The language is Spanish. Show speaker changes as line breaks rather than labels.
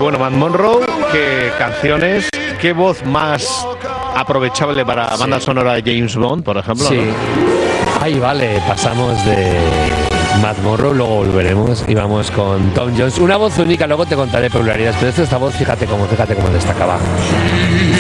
bueno, Matt Monro, qué canciones, qué voz más aprovechable para banda sonora de James Bond, por ejemplo.
Sí.
¿No?
Ahí vale, pasamos de Matt Monro, luego volveremos y vamos con Tom Jones. Una voz única, luego te contaré peculiaridades, pero esta voz, fíjate cómo destacaba.